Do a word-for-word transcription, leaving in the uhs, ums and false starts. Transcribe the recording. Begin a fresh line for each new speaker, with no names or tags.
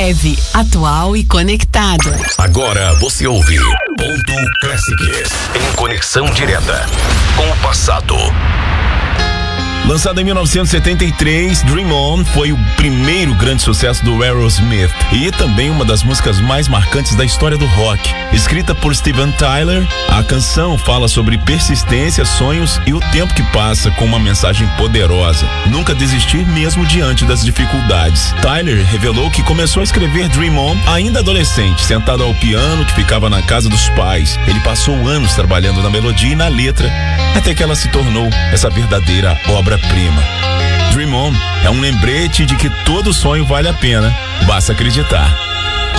leve, atual e conectado.
Agora você ouve Ponto Classics, em conexão direta com o passado.
Lançado em mil novecentos e setenta e três, Dream On foi o primeiro grande sucesso do Aerosmith e também uma das músicas mais marcantes da história do rock. Escrita por Steven Tyler, a canção fala sobre persistência, sonhos e o tempo que passa, com uma mensagem poderosa: nunca desistir mesmo diante das dificuldades. Tyler revelou que começou a escrever Dream On ainda adolescente, sentado ao piano que ficava na casa dos pais. Ele passou anos trabalhando na melodia e na letra, até que ela se tornou essa verdadeira obra-prima. Dream On é um lembrete de que todo sonho vale a pena, basta acreditar.